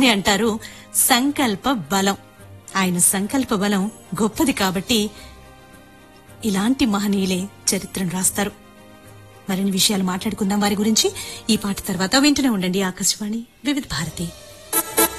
దీన్నే అంటారు సంకల్ప బలం. ఆయన సంకల్ప బలం గొప్పది కాబట్టి ఇలాంటి మహనీయులే చరిత్రను రాస్తారు. మరిన్ని విషయాలు మాట్లాడుకుందాం వారి గురించి ఈ పాట తర్వాత. వింటూనే ఉండండి ఆకాశవాణి వివిధ భారతి.